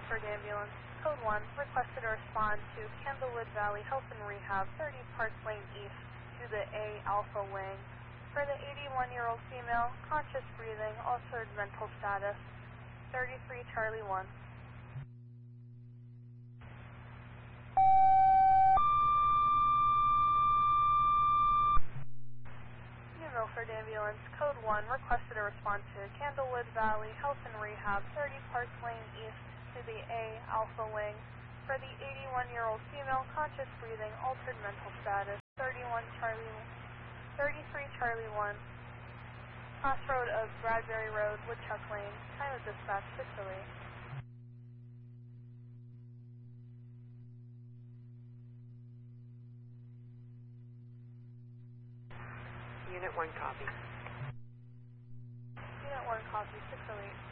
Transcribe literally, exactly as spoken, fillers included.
Milford Ambulance, Code one, requested to respond to Candlewood Valley Health and Rehab, thirty Park Lane East, to the A Alpha Wing. For the eighty-one-year-old female, conscious breathing, altered mental status, thirty-three Charlie one. New Milford Ambulance, Code one, requested to respond to Candlewood Valley Health and Rehab, thirty Park Lane East, to the A Alpha Wing. For the eighty-one-year-old female, conscious breathing, altered mental status, thirty-one Charlie, thirty-three Charlie one. Crossroad of Bradbury Road, Woodchuck Lane. Time of dispatch, six oh eight. Unit one copy. Unit one copy, six oh eight.